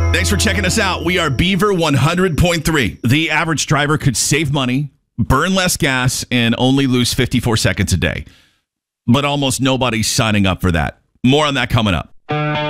Thanks for checking us out. We are Beaver 100.3. The average driver could save money, burn less gas, and only lose 54 seconds a day. But almost nobody's signing up for that. More on that coming up.